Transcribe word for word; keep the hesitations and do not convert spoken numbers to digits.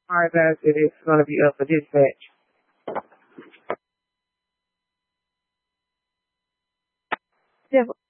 Alright guys, it is gonna be up for dispatch. Yeah,